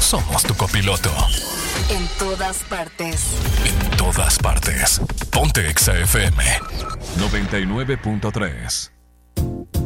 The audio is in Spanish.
somos tu copiloto. En todas partes. En todas partes. Ponte Exa FM 99.3.